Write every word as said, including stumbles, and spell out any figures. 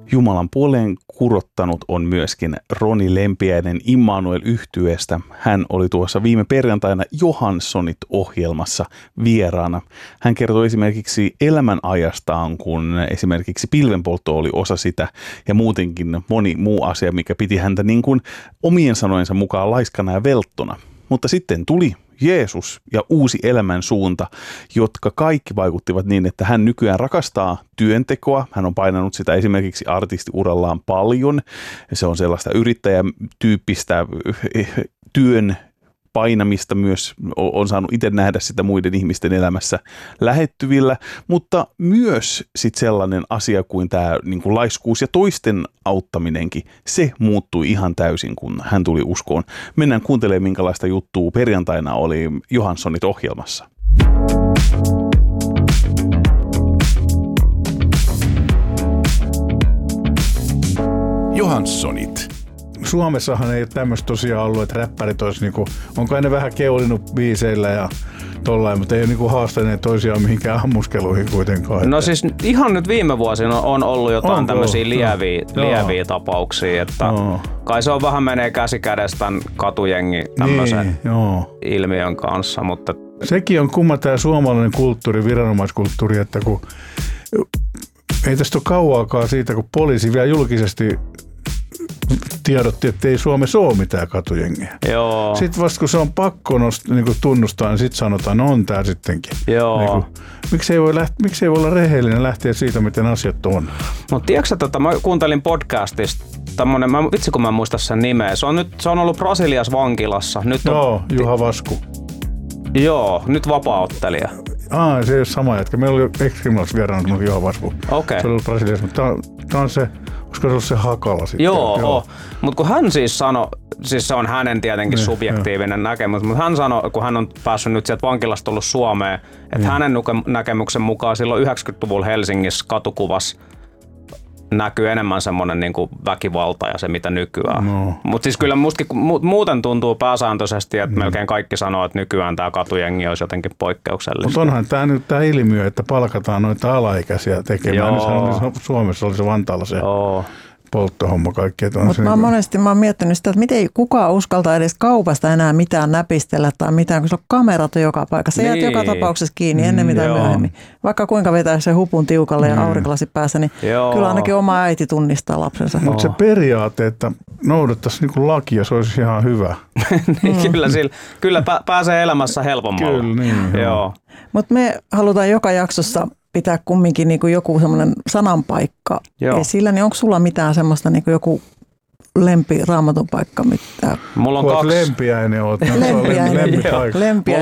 Jumalan puoleen kurottanut on myöskin Roni Lempiäinen Immanuel-yhtyeestä. Hän oli tuossa viime perjantaina Johanssonit-ohjelmassa vieraana. Hän kertoi esimerkiksi elämän ajastaan, kun esimerkiksi pilvenpoltto oli osa sitä ja muutenkin moni muu asia, mikä piti häntä niin kuin omien sanojensa mukaan laiskana ja velttona. Mutta sitten tuli Jeesus ja uusi elämän suunta, jotka kaikki vaikuttivat niin, että hän nykyään rakastaa työntekoa. Hän on painanut sitä esimerkiksi artistiurallaan paljon. Se on sellaista yrittäjätyyppistä työn painamista myös, on saanut itse nähdä sitä muiden ihmisten elämässä lähettyvillä, mutta myös sit sellainen asia kuin tämä niin kuin laiskuus ja toisten auttaminenkin, se muuttui ihan täysin, kun hän tuli uskoon. Mennään kuuntelemaan, minkälaista juttua perjantaina oli Johanssonit ohjelmassa. Johanssonit. Suomessahan ei ole tämmöistä tosiaan ollut, että räppärit olisi niinku, on kai ne vähän keulinut biiseillä ja tollain, mutta ei ole niinku haastaneet toisiaan mihinkään ammuskeluihin kuitenkaan. No siis ihan nyt viime vuosina on ollut jotain Onko? tämmöisiä lieviä, no. lieviä tapauksia, että no. kai se on vähän menee käsi kädessä tämän katujengi tämmöisen niin, ilmiön kanssa, mutta sekin on kumma tämä suomalainen kulttuuri, viranomaiskulttuuri, että kun ei tästä ole kauaakaan siitä, kun poliisi vielä julkisesti tiedotti, että ei Suomessa ole mitään katujengiä. Joo. Sitten vasta kun se on pakko nost, niin kuin tunnustaa, niin sitten sanotaan, no on tämä sittenkin. Joo. Niin kuin, miksi, ei voi läht, miksi ei voi olla rehellinen lähteä siitä, miten asiat on? No tiedätkö, että mä kuuntelin podcastista, tämmönen, mä, vitsi kun mä en muista sen nimeä, se on, nyt, se on ollut Brasiliassa vankilassa. Nyt on, Joo, Juha Vasku. Joo, nyt vapaa-ottelija. Ah, se ei ole sama jätkä. Meillä oli ex-kriminaalissa vieraana kuin Juha Vasku. Okay. Se oli Brasiliassa, mutta tämä on se, olisiko se ollut se Hakala sitten? Joo, Joo. Mutta kun hän siis sanoi, siis se on hänen tietenkin ne, subjektiivinen jo. näkemys, mutta hän sanoi, kun hän on päässyt nyt sieltä vankilasta tullut Suomeen, että mm. hänen näkemyksen mukaan silloin yhdeksänkymmentäluvulla Helsingissä katukuvassa näkyy enemmän semmoinen niin kuin väkivalta ja se mitä nykyään. No. Mutta siis kyllä mustakin, mu- muuten tuntuu pääsääntöisesti, että mm. melkein kaikki sanoo, että nykyään tämä katujengi olisi jotenkin poikkeuksellista. Mutta onhan tämä nyt tämä ilmiö, että palkataan noita alaikäisiä tekemään. Nyt Suomessa oli se Vantaalla se Joo. polttohomma kaikki. Mutta mä, niin monesti mä oon miettinyt sitä, että miten kukaan uskaltaa edes kaupasta enää mitään näpistellä tai mitään, kun se on kamerat joka paikassa. Sä niin. jäät joka tapauksessa kiinni ennen mm, mitä joo. myöhemmin. Vaikka kuinka vetää se hupun tiukalle ja mm. aurinkolasi päässä, niin joo. kyllä ainakin oma äiti tunnistaa lapsensa. Mutta se periaate, että noudattaisi niinku lakia, se olisi ihan hyvä. niin, kyllä sillä, kyllä pä- pääsee elämässä helpommalla. Kyllä, niin. Joo. Mutta me halutaan joka jaksossa pitää kumminkin niin kuin joku semmoinen sananpaikka esillä, niin onko sulla mitään semmoista niin kuin joku lempi raamatun paikka? Mitä? Mulla on kaksi. Lempiäinen oot. Lempiäinen. Mulla